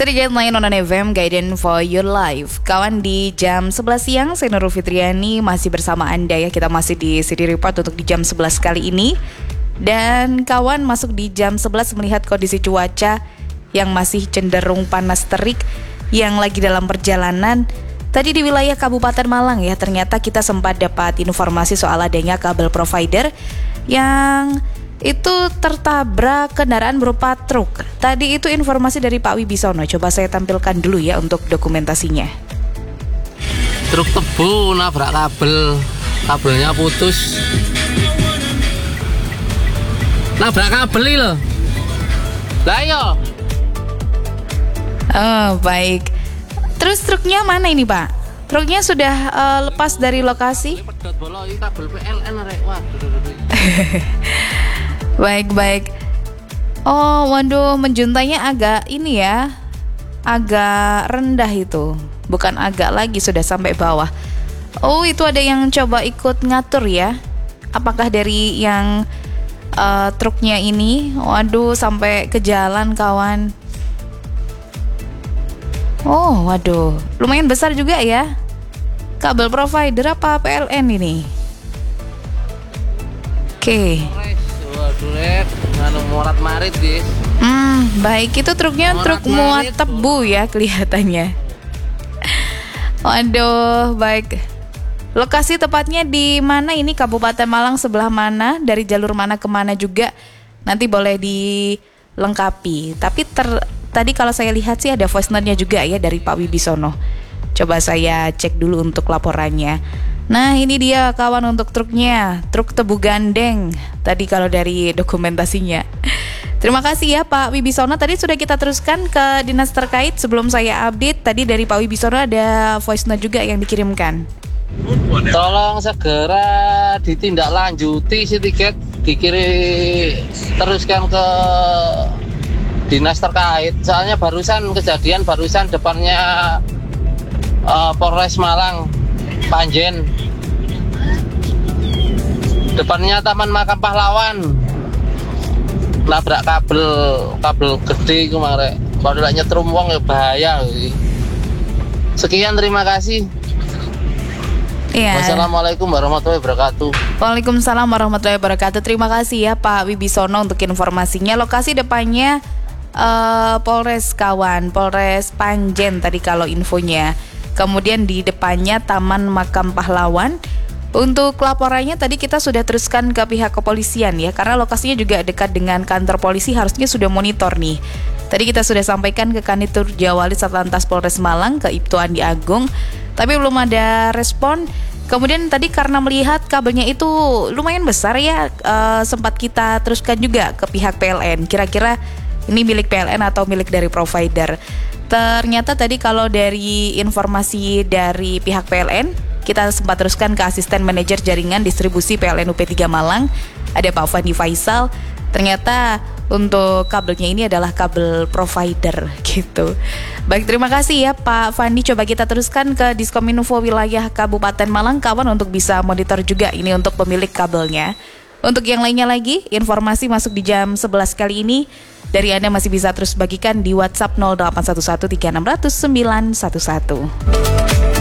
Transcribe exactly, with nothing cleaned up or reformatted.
Sedikit lain on F M, Guidance for Your Life. Kawan, di jam sebelas siang, saya Nurul Fitriani masih bersama Anda ya. Kita masih di City Report untuk di jam sebelas kali ini. Dan kawan, masuk di jam sebelas melihat kondisi cuaca yang masih cenderung panas terik, yang lagi dalam perjalanan. Tadi di wilayah Kabupaten Malang ya, ternyata kita sempat dapat informasi soal adanya kabel provider yang itu tertabrak kendaraan berupa truk. Tadi itu informasi dari Pak Wibisono. Coba saya tampilkan dulu ya untuk dokumentasinya. Truk tebu nabrak kabel, kabelnya putus. Nabrak kabel ini loh. Lah yo. Oh, baik. Terus truknya mana ini, Pak? Truknya sudah uh, lepas dari lokasi? Kabel P L N rek. Waduh. Baik-baik. Oh, waduh, menjuntainya agak ini ya, agak rendah itu. Bukan agak lagi, sudah sampai bawah. Oh, itu ada yang coba ikut ngatur ya. Apakah dari yang uh, truknya ini? Waduh, sampai ke jalan kawan. Oh, waduh, lumayan besar juga ya. Kabel provider apa P L N ini? Oke. Okay. Waduh, rek, nganu morat marit bis. Hmm, baik, itu truknya Morat truk muat marit, tebu ya kelihatannya. Waduh, baik. Lokasi tepatnya di mana ini, Kabupaten Malang sebelah mana, dari jalur mana ke mana juga nanti boleh dilengkapi. Tapi ter, tadi kalau saya lihat sih ada voice note-nya juga ya dari Pak Wibisono. Coba saya cek dulu untuk laporannya. Nah, ini dia kawan untuk truknya, truk tebu gandeng. Tadi kalau dari dokumentasinya. Terima kasih ya Pak Wibisono. Tadi sudah kita teruskan ke dinas terkait. Sebelum saya update, tadi dari Pak Wibisono ada voice note juga yang dikirimkan. Tolong segera ditindaklanjuti si tiket, dikirim teruskan ke dinas terkait. Soalnya barusan kejadian barusan depannya uh, Polres Malang, Panjen, depannya Taman Makam Pahlawan, nabrak kabel kabel gede kemarin. Kalau tidak nyetrum wong ya bahaya. Sekian, terima kasih. Ya. Wassalamualaikum warahmatullahi wabarakatuh. Waalaikumsalam warahmatullahi wabarakatuh. Terima kasih ya Pak Wibisono untuk informasinya. Lokasi depannya uh, Polres kawan, Polres Panjen tadi kalau infonya. Kemudian di depannya Taman Makam Pahlawan. Untuk laporannya tadi kita sudah teruskan ke pihak kepolisian ya, karena lokasinya juga dekat dengan kantor polisi, harusnya sudah monitor nih. Tadi kita sudah sampaikan ke Kanitur Jawali Satlantas Polres Malang, ke Ibtu Andi Agung, tapi belum ada respon. Kemudian tadi karena melihat kabelnya itu lumayan besar ya, uh, sempat kita teruskan juga ke pihak P L N. Kira-kira ini milik P L N atau milik dari provider. Ternyata tadi kalau dari informasi dari pihak P L N, kita sempat teruskan ke asisten manajer jaringan distribusi P L N U P tiga Malang, ada Pak Fandi Faisal. Ternyata untuk kabelnya ini adalah kabel provider gitu. Baik, terima kasih ya Pak Fandi. Coba kita teruskan ke Diskominfo wilayah Kabupaten Malang kawan untuk bisa monitor juga ini untuk pemilik kabelnya. Untuk yang lainnya lagi, informasi masuk di jam sebelas kali ini dari Anda masih bisa terus bagikan di WhatsApp nol delapan satu satu tiga enam nol nol sembilan satu satu.